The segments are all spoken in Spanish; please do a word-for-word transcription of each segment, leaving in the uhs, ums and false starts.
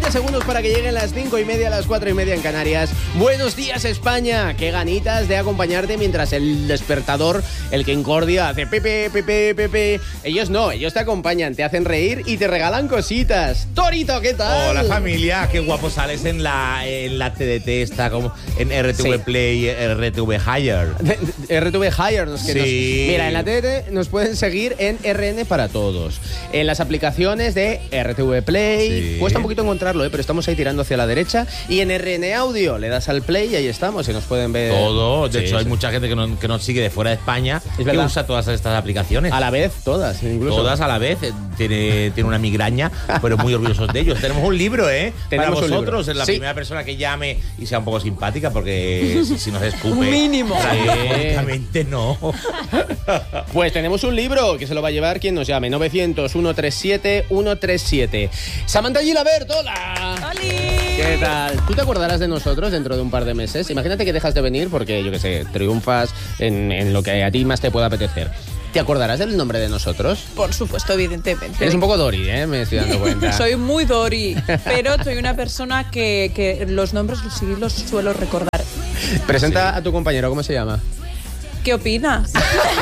treinta segundos para que lleguen las cinco y media, las cuatro y media en Canarias. Buenos días, España. Qué ganitas de acompañarte mientras el despertador, el que incordia, hace pepe, pepe, pepe. Ellos no, ellos te acompañan, te hacen reír y te regalan cositas. Torito, ¿qué tal? Hola, familia. Qué guapo sales en la, en la T D T, está como en R T V sí. Play, R T V Higher. R T V Higher, nos sí. nos, mira, en la T D T nos pueden seguir en R N para todos. En las aplicaciones de R T V Play, sí. cuesta un poquito encontrarlo, ¿eh? Pero estamos ahí tirando hacia la derecha. Y en R N Audio le das al play y ahí estamos y nos pueden ver. Todo. De sí, hecho, sí. hay mucha gente que, no, que nos sigue de fuera de España es que usa todas estas aplicaciones. A la vez, todas, incluso. Todas a la vez. Tiene, tiene una migraña, pero muy orgullosos de ellos. Tenemos un libro, ¿eh? Tenemos Para vosotros, es la sí. primera persona que llame y sea un poco simpática, porque si, si nos escupe. Un mínimo. Prácticamente no. Pues tenemos un libro que se lo va a llevar quien nos llame. novecientos, ciento treinta y siete, ciento treinta y siete. Samantha Gilabert, hola. ¡Holi! ¿Qué tal? ¿Tú te acordarás de nosotros dentro de un par de meses? Imagínate que dejas de venir porque, yo qué sé, triunfas en, en lo que a ti más te pueda apetecer. ¿Te acordarás del nombre de nosotros? Por supuesto, evidentemente. Eres un poco Dori, ¿eh? Me estoy dando cuenta. Soy muy Dori, pero soy una persona que, que los nombres sí los suelo recordar. Presenta sí. a tu compañero, ¿cómo se llama? ¿Qué opinas?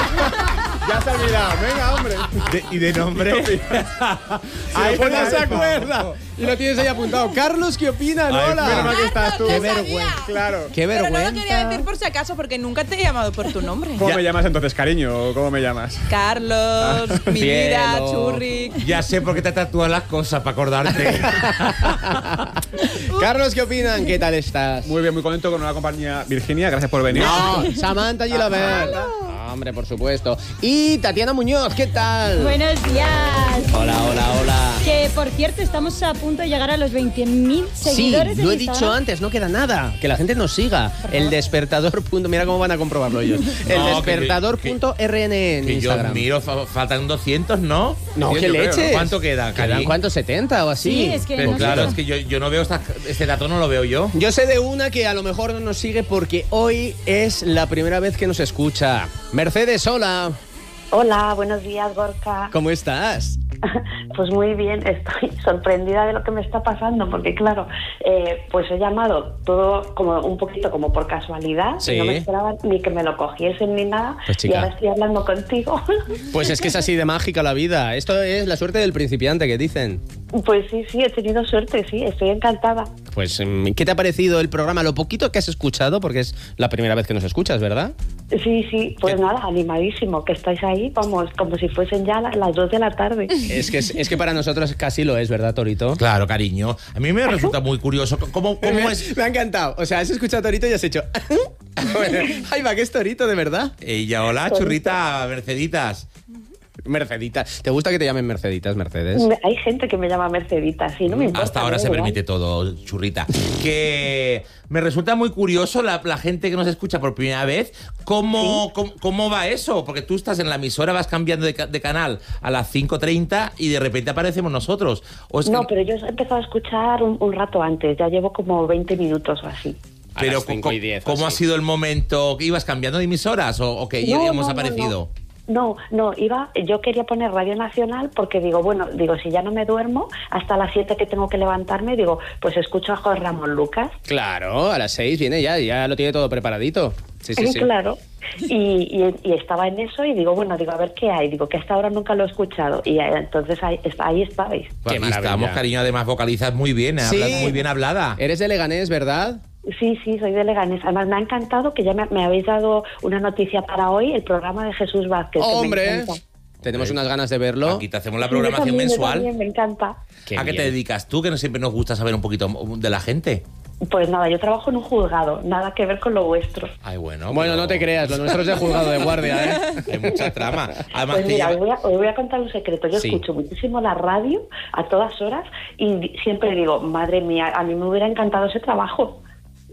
Ya se ha olvidado, venga, hombre. De, ¿Y de nombre? Si ahí no se acuerda. Y lo tienes ahí apuntado. Carlos, ¿qué opinas? Ay, Hola. Carlos, que estás tú. Qué vergüenza. Claro. Qué vergüenza. Pero no lo quería decir por si acaso, porque nunca te he llamado por tu nombre. ¿Cómo ya. me llamas entonces, cariño? ¿Cómo me llamas? Carlos, mi vida, Cielo. Churri. Ya sé por qué te tatúas las cosas, para acordarte. Carlos, ¿qué opinan? ¿Qué tal estás? Muy bien, muy contento con una compañía. Virginia, gracias por venir. No, Samantha Gilabert. Hombre, por supuesto. Y Tatiana Muñoz, ¿qué tal? Buenos días. Hola, hola, hola. Que, por cierto, estamos a punto de llegar a los veinte mil seguidores. Sí, lo he en dicho Instagram. antes, no queda nada. Que la gente nos siga. El despertador. Punto, mira cómo van a comprobarlo ellos. El No, despertador que- punto R N en Que yo Instagram. miro, fa- faltan doscientos, ¿no? No, Sí, ¿qué yo creo, leches? ¿no? ¿Cuánto quedan, ¿Quedan Cari? cuánto? ¿setenta o así? Sí, es que Pero no claro, sé. es que yo, yo no veo esta, este dato, no lo veo yo. Yo sé de una que a lo mejor no nos sigue porque hoy es la primera vez que nos escucha. Mercedes, hola. Hola, buenos días, Gorka. ¿Cómo estás? Pues muy bien, estoy sorprendida de lo que me está pasando, porque claro, eh, pues he llamado todo como un poquito como por casualidad, Sí. y no me esperaba ni que me lo cogiesen ni nada, Pues, chica. y ahora estoy hablando contigo. Pues es que es así de mágica la vida. Esto es la suerte del principiante que dicen. Pues sí, sí, he tenido suerte, sí, estoy encantada. Pues, ¿qué te ha parecido el programa? Lo poquito que has escuchado, porque es la primera vez que nos escuchas, ¿verdad? Sí, sí, pues ¿Qué? nada, animadísimo, que estáis ahí, vamos, como si fuesen ya la- las dos de la tarde. Es que, es, es que para nosotros casi lo es, ¿verdad, Torito? Claro, cariño. A mí me resulta muy curioso cómo, cómo es... Me ha encantado. O sea, has escuchado a Torito y has hecho... Bueno, ay, va, que es Torito, de verdad. Ella, hola, churrita, Merceditas. Mercedita. ¿Te gusta que te llamen Merceditas, Mercedes? Me- Hay gente que me llama Mercedita, sí, no me importa. Hasta ahora me se da igual. permite todo, churrita. Que me resulta muy curioso la, la gente que nos escucha por primera vez. ¿Cómo, cómo, cómo va eso? Porque tú estás en la emisora, vas cambiando de, ca- de canal a las cinco treinta y de repente aparecemos nosotros. ¿O es No, que- pero yo he empezado a escuchar un, un rato antes, ya llevo como veinte minutos o así. A pero las cinco y ¿cómo, diez, ¿cómo ha así. sido el momento? ¿Que ibas cambiando de emisoras o, o que ya No, hemos no, no, aparecido? No, no, iba, yo quería poner Radio Nacional porque digo, bueno, digo, si ya no me duermo, hasta las siete que tengo que levantarme, digo, pues escucho a Juan Ramón Lucas. Claro, a las seis viene ya, ya lo tiene todo preparadito. Sí, sí, sí. Claro. Y, y, y estaba en eso y digo, bueno, digo, a ver qué hay. Digo, que hasta ahora nunca lo he escuchado. Y eh, entonces ahí, ahí estabais. Pues Qué aquí maravilla. estamos, cariño, además vocalizas muy bien, Sí. hablas muy bien hablada. Eres de Leganés, ¿verdad? Sí, sí, soy de Leganés. Además, me ha encantado que ya me, me habéis dado una noticia para hoy, el programa de Jesús Vázquez. que me ¡Hombre! encanta. Tenemos unas ganas de verlo. Aquí te hacemos la Sí, yo programación también, yo mensual. también, me encanta. Qué ¿A qué te bien. dedicas tú? Que no siempre nos gusta saber un poquito de la gente. Pues nada, yo trabajo en un juzgado, nada que ver con lo vuestro. Ay, bueno. Bueno, pero- no te creas, lo nuestro es de juzgado de guardia, ¿eh? Hay mucha trama. Además, Pues te mira, lleva- os voy, a, os voy a contar un secreto. Yo Sí. escucho muchísimo la radio a todas horas y di- siempre digo, madre mía, a mí me hubiera encantado ese trabajo.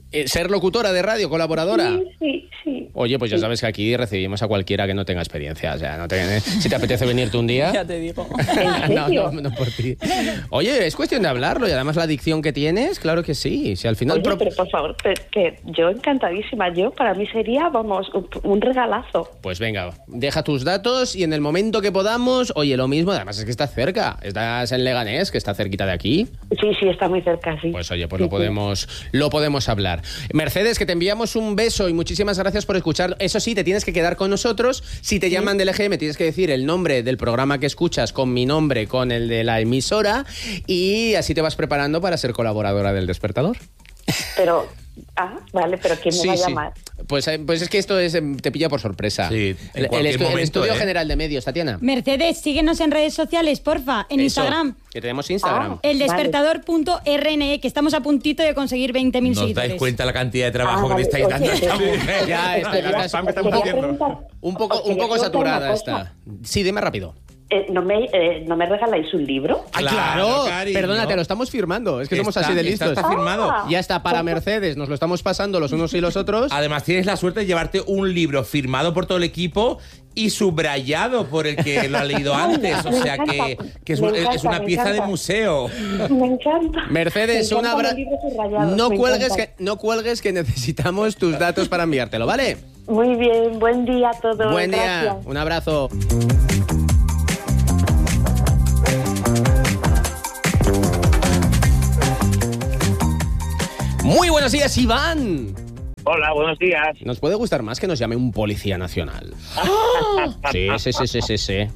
Eh, ¿Ser locutora de radio, colaboradora? Sí, sí, sí. Oye, pues ya sabes que aquí recibimos a cualquiera que no tenga experiencia. O sea, no te, si te apetece venirte un día... Ya te digo. ¿En no, serio? no, no por ti. Oye, es cuestión de hablarlo y además la adicción que tienes, claro que sí. Si al final... Oye, pro- pero por favor, que, que yo encantadísima. Yo, para mí sería, vamos, un, un regalazo. Pues venga, deja tus datos y en el momento que podamos, oye, lo mismo, además es que estás cerca. Estás en Leganés, que está cerquita de aquí. Sí, sí, está muy cerca, sí. Pues oye, pues Sí, lo sí. podemos, lo podemos hablar. Mercedes, que te enviamos un beso y muchísimas gracias por escuchar. Eso sí, te tienes que quedar con nosotros. Si te llaman del E G M, tienes que decir el nombre del programa que escuchas con mi nombre, con el de la emisora, y así te vas preparando para ser colaboradora del Despertador. Pero, ah, vale, pero ¿quién me Sí, va a sí. llamar? Pues, eh, pues es que esto es, eh, te pilla por sorpresa. Sí, en el, el cualquier estu- el momento, Estudio ¿eh? General de Medios, Tatiana. Mercedes, síguenos en redes sociales, porfa, en Eso, Instagram. que tenemos Instagram. Ah. El Vale. despertador punto R N E, que estamos a puntito de conseguir veinte mil ¿Nos seguidores. dais cuenta la cantidad de trabajo Ah, que le vale, estáis ok, dando a esta ok. mujer? Ya está, Quería- está Spam que os estamos quería haciendo. preguntar- Un poco, os un quería poco preguntar saturada una cosa. está. Sí, dime rápido. Eh, ¿no, me, eh, ¿No me regaláis un libro? ¡Ay, Claro, claro! cariño. Perdona, te lo estamos firmando. Es que somos Está- así de está- listos. está firmado. Ah. Ya está, para Mercedes. Nos lo estamos pasando los unos y los otros. Además, tienes la suerte de llevarte un libro firmado por todo el equipo y subrayado por el que lo ha leído antes. O Me sea que, encanta, que es, me un- es encanta, una me pieza de encanta. museo. Me encanta. Mercedes, Me un encantan abrazo. los libros subrayados, No me cuelgues, encanta. que, no cuelgues que necesitamos tus datos para enviártelo, ¿vale? Muy bien, buen día a todos. Buen día. Gracias. Un abrazo. Muy buenos días, Iván. Hola, buenos días. Nos puede gustar más que nos llame un policía nacional. Sí, sí, sí, sí, sí, sí.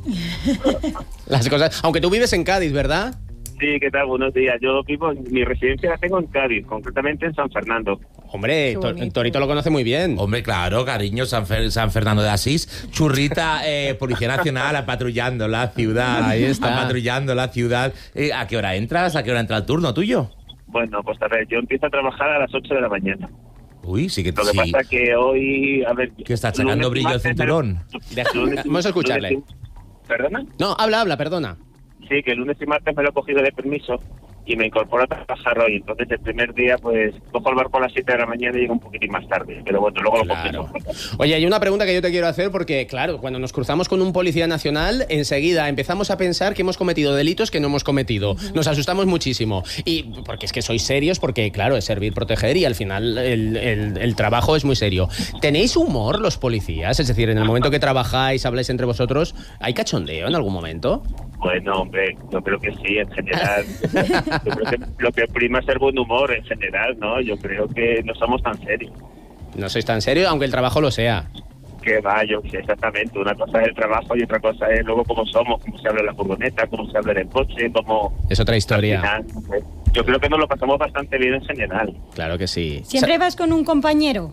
Las cosas. Aunque tú vives en Cádiz, ¿verdad? Sí, ¿qué tal? Buenos días. Yo vivo, mi residencia la tengo en Cádiz, concretamente en San Fernando. Hombre, Qué To- bonito. Torito lo conoce muy bien. Hombre, claro, cariño, San, Fer- San Fernando de Asís, churrita, eh, Policía Nacional, patrullando la ciudad. Ahí está. Patrullando la ciudad. Eh, ¿A qué hora entras? ¿A qué hora entra el turno tuyo? Bueno, pues a ver, yo empiezo a trabajar a las ocho de la mañana. Uy, sí que Lo que sí. pasa que hoy, a ver... Que está sacando lunes y brillo al martes, cinturón. Deja- lunes y- vamos a escucharle. lunes y- ¿Perdona? No, habla, habla, perdona. Sí, que el lunes y martes me lo he cogido de permiso y me incorporo a trabajar hoy. Entonces el primer día, pues, cojo el barco a las siete de la mañana y llego un poquitín más tarde. Pero bueno, luego Claro. lo confirmo. Oye, hay una pregunta que yo te quiero hacer porque, claro, cuando nos cruzamos con un policía nacional, enseguida empezamos a pensar que hemos cometido delitos que no hemos cometido. Nos asustamos muchísimo. Y porque es que sois serios, porque, claro, es servir, proteger y al final el, el- el trabajo es muy serio. ¿Tenéis humor los policías? Es decir, en el momento que trabajáis, habláis entre vosotros, ¿hay cachondeo en algún momento? Bueno, hombre, yo creo que sí, en general. Yo creo que lo que prima es el buen humor en general, ¿no? Yo creo que no somos tan serios. No sois tan serios, aunque el trabajo lo sea. Que va, yo sé exactamente. Una cosa es el trabajo y otra cosa es luego cómo somos, cómo se habla en la furgoneta, cómo se habla en el coche, cómo... Es otra historia. Al final, pues, yo creo que nos lo pasamos bastante bien en general. Claro que sí. ¿Siempre vas con un compañero?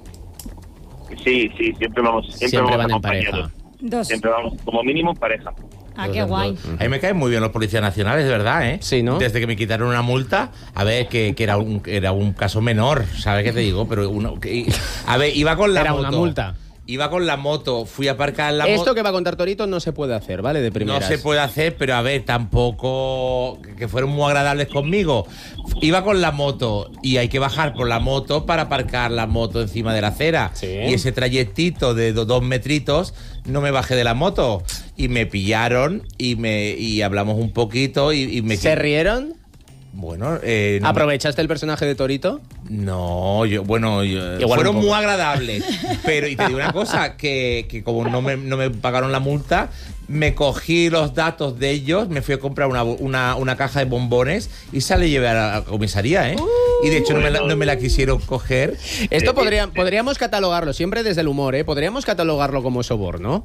Sí, sí, siempre vamos, siempre, Siempre vamos van en acompañados. pareja. Dos. Siempre vamos, como mínimo en pareja. Ah, qué guay. A mí me caen muy bien los policías nacionales, de verdad, ¿eh? Sí, ¿no? Desde que me quitaron una multa, a ver, que, que era, un, era un caso menor, ¿sabes qué te digo? Pero uno, que- a ver, iba con la Era moto. una multa. Iba con la moto, fui a aparcar la Esto moto. que va a contar Torito no se puede hacer, ¿vale? De No primeras. se puede hacer, pero a ver, tampoco que fueron muy agradables conmigo. Iba con la moto y hay que bajar por la moto para aparcar la moto encima de la acera. Sí. Y ese trayectito de do- dos metritos no me bajé de la moto. Y me pillaron y me y hablamos un poquito y, y me... ¿Se rieron? Bueno, eh, no, ¿Aprovechaste el personaje de Torito? no, yo, bueno, yo- Igual fueron un poco. muy agradables. Pero, y te digo una cosa, que, que como no me, no me pagaron la multa, me cogí los datos de ellos, me fui a comprar una, una, una caja de bombones y se la llevé a la comisaría, ¿eh? Y de hecho no me, la, no me la quisieron coger. Esto podría, podríamos catalogarlo, siempre desde el humor, ¿eh? Podríamos catalogarlo como soborno.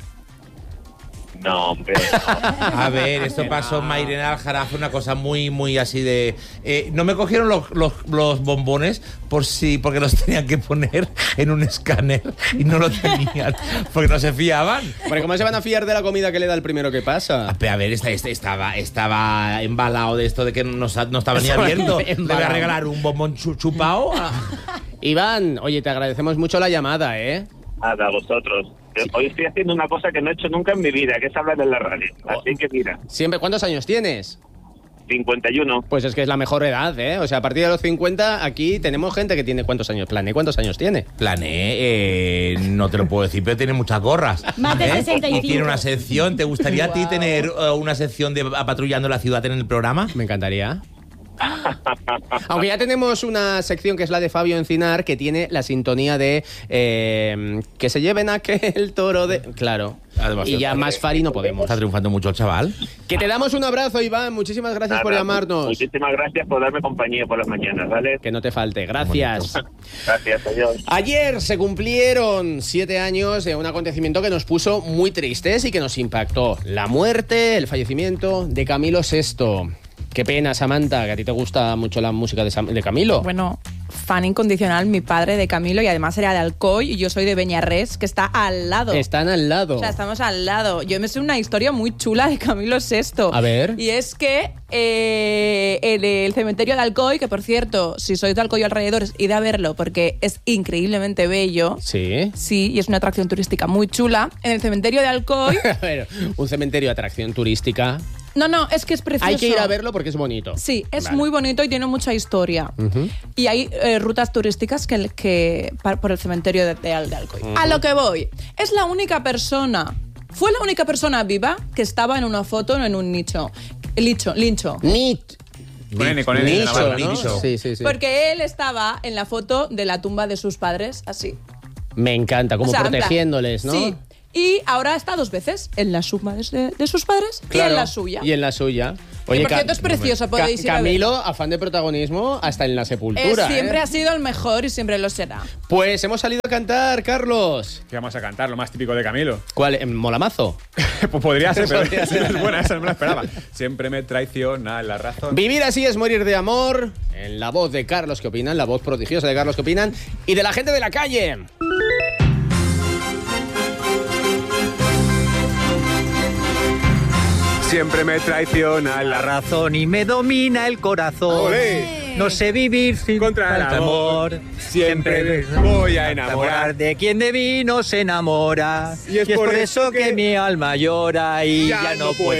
No, hombre. A ver, esto pasó en Mairena Aljarafe, una cosa muy, muy así de... eh, no me cogieron los, los, los bombones por si, porque los tenían que poner en un escáner y no lo tenían, porque no se fiaban. Porque ¿cómo se van a fiar de la comida que le da el primero que pasa? A ver, esta, esta- estaba, estaba embalado de esto de que no, sa- no estaba ni Estaba abierto. Le voy a embalado. regalar un bombón chu- chupao. a- Iván, oye, te agradecemos mucho la llamada, ¿eh? Nada, a vosotros. Yo hoy estoy haciendo una cosa que no he hecho nunca en mi vida, que es hablar en la radio. Así que mira, Siempre, ¿cuántos años tienes? cincuenta y uno. Pues es que es la mejor edad, ¿eh? O sea, a partir de los cincuenta, aquí tenemos gente que tiene... ¿Cuántos años? Plané, ¿cuántos años tiene? Plané, eh, no te lo puedo decir, pero tiene muchas gorras. Más de ¿eh? sesenta y cinco. Y tiene una sección. ¿Te gustaría a ti Wow. tener uh, una sección de patrullando la ciudad en el programa? Me encantaría. Aunque ya tenemos una sección que es la de Fabio Encinar, que tiene la sintonía de eh, que se lleven aquel toro de... Claro. Además, Y ya más Fari no podemos. Está triunfando mucho el chaval. Que te damos un abrazo, Iván. Muchísimas gracias Nada, por llamarnos. Muchísimas gracias por darme compañía por las mañanas, ¿vale? Que no te falte. Gracias. Gracias, adiós. Ayer se cumplieron siete años de un acontecimiento que nos puso muy tristes y que nos impactó. La muerte, el fallecimiento de Camilo sexto. Qué pena, Samantha, que a ti te gusta mucho la música de, Sam- de Camilo. Bueno, fan incondicional, mi padre de Camilo, y además era de Alcoy y yo soy de Beñarrés, que está al lado. Están al lado. O sea, estamos al lado. Yo me sé una historia muy chula de Camilo sexto. A ver. Y es que eh, el, el cementerio de Alcoy, que por cierto, si sois de Alcoy o alrededores, id a verlo porque es increíblemente bello. Sí. Sí, y es una atracción turística muy chula. En el cementerio de Alcoy... A ver, un cementerio de atracción turística. No, no, es que es precioso. Hay que ir a verlo porque es bonito. Sí, es Vale. muy bonito y tiene mucha historia. Ujú. Y hay eh, rutas turísticas que, que pa- por el cementerio de, de, de Alcoy. A lo que voy, es la única persona, fue la única persona viva que estaba en una foto, no en un nicho. Licho, lincho. Nit. Con N, con N, Nicho, Navarra, ¿no? Nicho. Sí, sí, sí. Porque él estaba en la foto de la tumba de sus padres, así. Me encanta, como O sea, en plan, protegiéndoles, ¿no? Sí. Y ahora está dos veces, en la tumba de, de sus padres y Claro. en la suya. Y en la suya. Y por Ca- cierto, es precioso, Ca- podéis ir a Camilo, verlo. afán de protagonismo hasta en la Es- sepultura. siempre ¿eh? ha sido el mejor y siempre lo será. Pues hemos salido a cantar, Carlos. ¿Qué vamos a cantar? Lo más típico de Camilo. ¿Cuál? ¿En Molamazo? Pues podría ser, pero Podría ser. es buena, esa no me la esperaba. Siempre me traiciona la razón. Vivir así es morir de amor. En la voz de Carlos, ¿qué opinan? La voz prodigiosa de Carlos, ¿qué opinan? Y de la gente de la calle. Siempre me traiciona La razón y me domina el corazón. Olé. No sé vivir sin Contra el falta amor. Siempre me voy a enamorar. de quien de mí no se enamora. Y es por eso que, que mi alma llora y ya ya, no no puedo